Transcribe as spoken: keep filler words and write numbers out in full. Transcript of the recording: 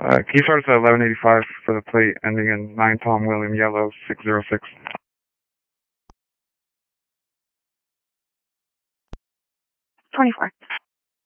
Uh, can you start us at eleven eighty-five for the plate ending in nine Tom William Yellow six zero six? twenty-four.